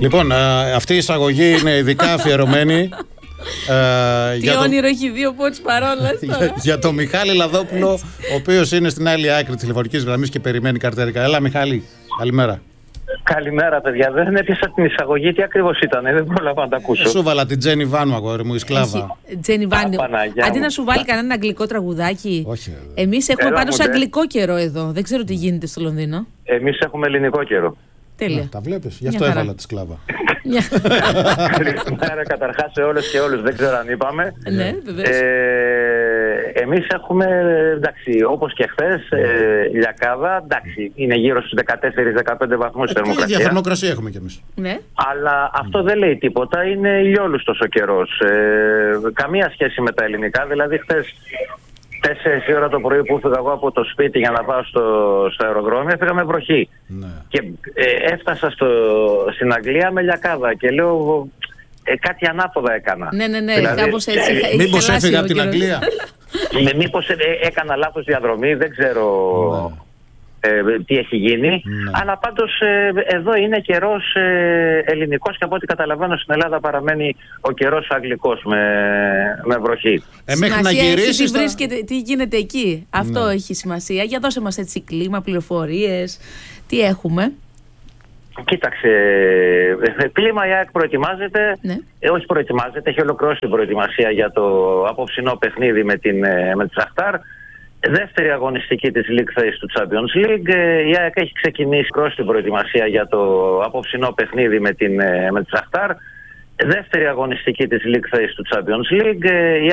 Λοιπόν, αυτή η εισαγωγή είναι ειδικά αφιερωμένη. Τι όνειρο έχει δύο πόντς παρόλα για τον Μιχάλη Λαδόπουλο, ο οποίος είναι στην άλλη άκρη της τηλεφωνικής γραμμής και περιμένει καρτέρικα. Έλα, Μιχάλη, καλημέρα. Καλημέρα, παιδιά. Δεν έπιασα την εισαγωγή. Τι ακριβώς ήταν, δεν πρόλαβα να τα ακούσω. Σου βάλα την Τζένι Βάνου, αγόρι μου, η σκλάβα. Τζένι Βάνου. Αντί να σου βάλει κανένα αγγλικό τραγουδάκι. Όχι. Εμείς έχουμε πάντως αγγλικό καιρό εδώ. Δεν ξέρω τι γίνεται στο Λονδίνο. Εμείς έχουμε ελληνικό καιρό. Τέλεια. Τα βλέπεις, γι' αυτό έβαλα τη σκλάβα. Καλημέρα καταρχάς σε όλες και όλους. Δεν ξέρω αν είπαμε. Ναι, βεβαίως. Εμείς έχουμε, εντάξει, όπως και χθες, λιακάδα, εντάξει, είναι γύρω στους 14-15 βαθμούς η θερμοκρασία. Για θερμοκρασία έχουμε κι εμείς. Ναι. Αλλά αυτό δεν λέει τίποτα, είναι ηλιόλουστος ο καιρός. Καμία σχέση με τα ελληνικά, δηλαδή χθες 4 η ώρα το πρωί που έφυγα εγώ από το σπίτι για να πάω στο αεροδρόμιο, έφυγα με βροχή. Ναι. Και έφτασα στην Αγγλία με λιακάδα και λέω κάτι ανάποδα έκανα. Ναι, δηλαδή, κάπως έτσι. Μήπως έφυγα από την Αγγλία. Μήπως έκανα λάθος διαδρομή, δεν ξέρω τι έχει γίνει. Αλλά πάντως εδώ είναι καιρός ελληνικός και από ό,τι καταλαβαίνω στην Ελλάδα παραμένει ο καιρός αγγλικός με βροχή. Μέχρι να γυρίσεις τι γίνεται εκεί. Αυτό έχει σημασία. Για δώσε μας έτσι κλίμα, πληροφορίες. Τι έχουμε? Κοίταξε, κλίμα η ΑΕΚ προετοιμάζεται, όχι προετοιμάζεται, έχει ολοκληρώσει την προετοιμασία για το απόψινό παιχνίδι με την Σαχτάρ. Δεύτερη αγωνιστική της League Phase του Champions League. Η ΑΕΚ έχει ξεκινήσει την προετοιμασία για το απόψινό παιχνίδι με τη Σαχτάρ. Δεύτερη αγωνιστική της League Phase του Champions League.